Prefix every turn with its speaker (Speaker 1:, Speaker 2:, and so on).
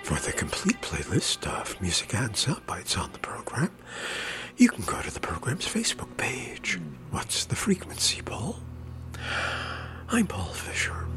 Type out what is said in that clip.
Speaker 1: For the complete playlist of music and sound bites on the program, you can go to the program's Facebook page. What's the Frequency, Paul? I'm Paul Fisher.